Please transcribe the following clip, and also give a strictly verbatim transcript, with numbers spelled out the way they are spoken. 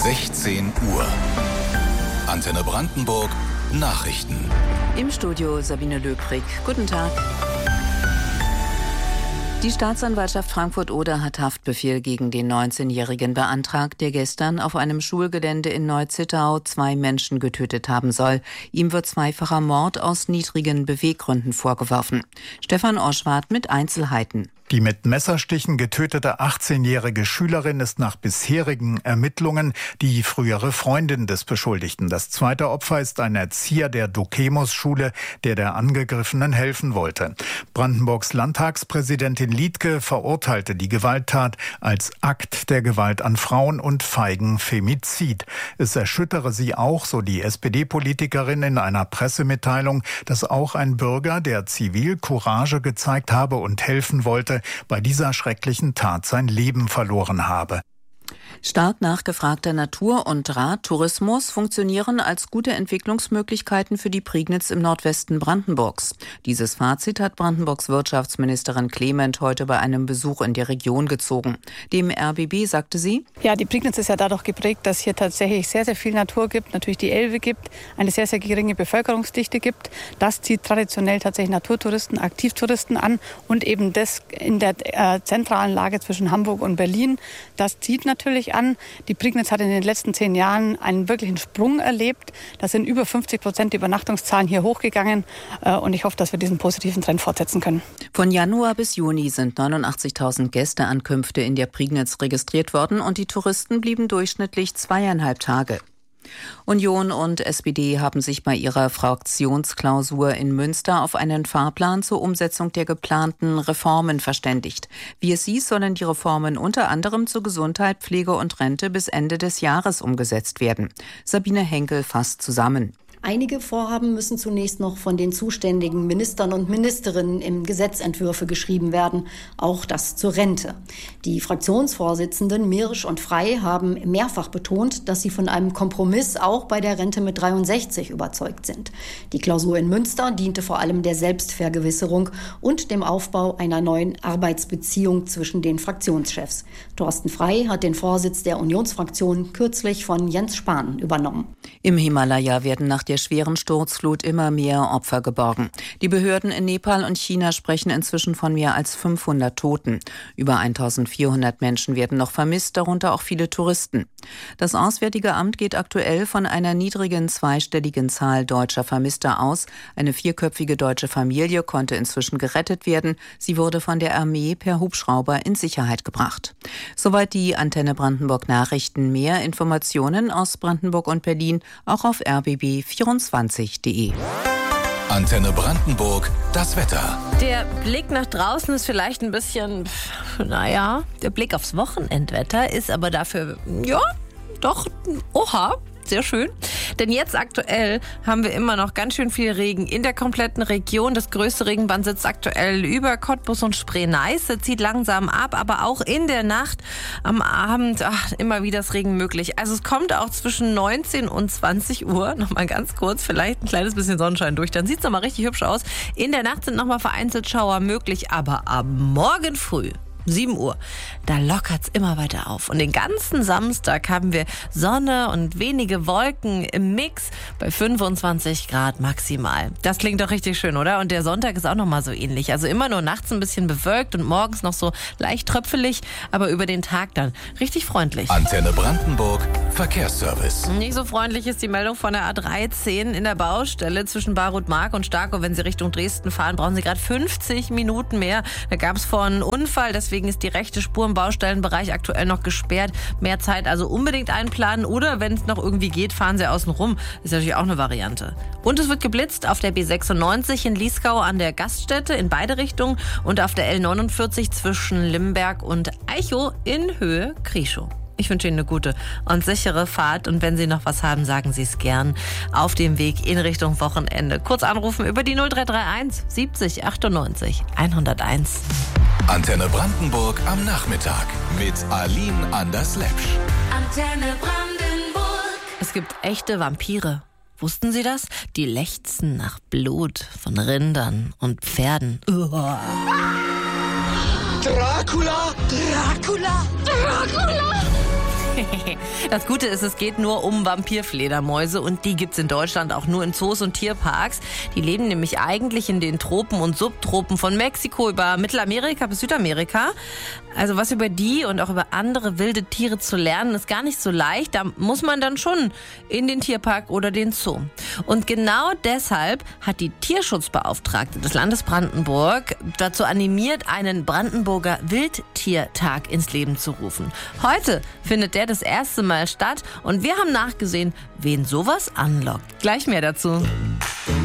sechzehn Uhr. Antenne Brandenburg Nachrichten. Im Studio Sabine Löbrig. Guten Tag. Die Staatsanwaltschaft Frankfurt-Oder hat Haftbefehl gegen den neunzehnjährigen beantragt, der gestern auf einem Schulgelände in Neu-Zittau zwei Menschen getötet haben soll. Ihm wird zweifacher Mord aus niedrigen Beweggründen vorgeworfen. Stefan Oschwart mit Einzelheiten. Die mit Messerstichen getötete achtzehnjährige Schülerin ist nach bisherigen Ermittlungen die frühere Freundin des Beschuldigten. Das zweite Opfer ist ein Erzieher der Dukemus-Schule, der der Angegriffenen helfen wollte. Brandenburgs Landtagspräsidentin Liedtke verurteilte die Gewalttat als Akt der Gewalt an Frauen und feigen Femizid. Es erschüttere sie auch, so die S P D-Politikerin in einer Pressemitteilung, dass auch ein Bürger, der Zivilcourage gezeigt habe und helfen wollte, bei dieser schrecklichen Tat sein Leben verloren habe. Stark nachgefragter Natur- und Radtourismus funktionieren als gute Entwicklungsmöglichkeiten für die Prignitz im Nordwesten Brandenburgs. Dieses Fazit hat Brandenburgs Wirtschaftsministerin Clement heute bei einem Besuch in der Region gezogen. Dem R B B sagte sie: Ja, die Prignitz ist ja dadurch geprägt, dass hier tatsächlich sehr, sehr viel Natur gibt, natürlich die Elbe gibt, eine sehr, sehr geringe Bevölkerungsdichte gibt. Das zieht traditionell tatsächlich Naturtouristen, Aktivtouristen an und eben das in der äh, zentralen Lage zwischen Hamburg und Berlin. Das zieht natürlich an. Die Prignitz hat in den letzten zehn Jahren einen wirklichen Sprung erlebt. Da sind über fünfzig Prozent die Übernachtungszahlen hier hochgegangen. Und ich hoffe, dass wir diesen positiven Trend fortsetzen können. Von Januar bis Juni sind neunundachtzigtausend Gästeankünfte in der Prignitz registriert worden und die Touristen blieben durchschnittlich zweieinhalb Tage. Union und S P D haben sich bei ihrer Fraktionsklausur in Münster auf einen Fahrplan zur Umsetzung der geplanten Reformen verständigt. Wie es hieß, sollen die Reformen unter anderem zu Gesundheit, Pflege und Rente bis Ende des Jahres umgesetzt werden. Sabine Henkel fasst zusammen. Einige Vorhaben müssen zunächst noch von den zuständigen Ministern und Ministerinnen im Gesetzentwürfe geschrieben werden, auch das zur Rente. Die Fraktionsvorsitzenden Mirsch und Frey haben mehrfach betont, dass sie von einem Kompromiss auch bei der Rente mit dreiundsechzig überzeugt sind. Die Klausur in Münster diente vor allem der Selbstvergewisserung und dem Aufbau einer neuen Arbeitsbeziehung zwischen den Fraktionschefs. Thorsten Frey hat den Vorsitz der Unionsfraktion kürzlich von Jens Spahn übernommen. Im Himalaya werden nach der schweren Sturzflut immer mehr Opfer geborgen. Die Behörden in Nepal und China sprechen inzwischen von mehr als fünfhundert Toten. Über eintausendvierhundert Menschen werden noch vermisst, darunter auch viele Touristen. Das Auswärtige Amt geht aktuell von einer niedrigen zweistelligen Zahl deutscher Vermisster aus. Eine vierköpfige deutsche Familie konnte inzwischen gerettet werden. Sie wurde von der Armee per Hubschrauber in Sicherheit gebracht. Soweit die Antenne Brandenburg Nachrichten. Mehr Informationen aus Brandenburg und Berlin auch auf r b b vierundzwanzig punkt de. Antenne Brandenburg, das Wetter. Der Blick nach draußen ist vielleicht ein bisschen, naja, der Blick aufs Wochenendwetter ist aber dafür, ja, doch, oha. Sehr schön. Denn jetzt aktuell haben wir immer noch ganz schön viel Regen in der kompletten Region. Das größte Regenband sitzt aktuell über Cottbus und Spree-Neiße, zieht langsam ab, aber auch in der Nacht am Abend ach, immer wieder das Regen möglich. Also es kommt auch zwischen neunzehn und zwanzig Uhr, nochmal ganz kurz, vielleicht ein kleines bisschen Sonnenschein durch, dann sieht es nochmal richtig hübsch aus. In der Nacht sind nochmal vereinzelt Schauer möglich, aber ab morgen früh sieben Uhr, da lockert's immer weiter auf. Und den ganzen Samstag haben wir Sonne und wenige Wolken im Mix bei fünfundzwanzig Grad maximal. Das klingt doch richtig schön, oder? Und der Sonntag ist auch nochmal so ähnlich. Also immer nur nachts ein bisschen bewölkt und morgens noch so leicht tröpfelig, aber über den Tag dann richtig freundlich. Antenne Brandenburg, Verkehrsservice. Nicht so freundlich ist die Meldung von der A dreizehn in der Baustelle zwischen Barut-Mark und Starkow. Wenn Sie Richtung Dresden fahren, brauchen Sie gerade fünfzig Minuten mehr. Da gab es vorhin einen Unfall, das Deswegen ist die rechte Spur im Baustellenbereich aktuell noch gesperrt. Mehr Zeit also unbedingt einplanen oder wenn es noch irgendwie geht, fahren Sie außen rum. Ist natürlich auch eine Variante. Und es wird geblitzt auf der B sechsundneunzig in Liesgau an der Gaststätte in beide Richtungen und auf der L neunundvierzig zwischen Limberg und Eichow in Höhe Krieschow. Ich wünsche Ihnen eine gute und sichere Fahrt und wenn Sie noch was haben, sagen Sie es gern auf dem Weg in Richtung Wochenende. Kurz anrufen über die null drei drei eins siebzig achtundneunzig hunderteins. Antenne Brandenburg am Nachmittag mit Aline Anders-Lepsch. Antenne Brandenburg. Es gibt echte Vampire. Wussten Sie das? Die lechzen nach Blut von Rindern und Pferden. Uah. Dracula! Dracula! Dracula! Das Gute ist, es geht nur um Vampirfledermäuse und die gibt's in Deutschland auch nur in Zoos und Tierparks. Die leben nämlich eigentlich in den Tropen und Subtropen von Mexiko über Mittelamerika bis Südamerika. Also was über die und auch über andere wilde Tiere zu lernen, ist gar nicht so leicht. Da muss man dann schon in den Tierpark oder den Zoo. Und genau deshalb hat die Tierschutzbeauftragte des Landes Brandenburg dazu animiert, einen Brandenburger Wildtiertag ins Leben zu rufen. Heute findet der das erste Mal statt und wir haben nachgesehen, wen sowas anlockt. Gleich mehr dazu.